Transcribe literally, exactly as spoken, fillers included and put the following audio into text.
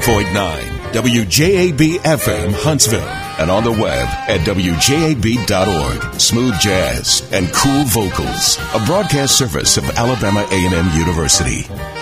point nine W J A B F M Huntsville, and on the web at W J A B dot org. Smooth jazz and cool vocals, a broadcast service of Alabama A and M University.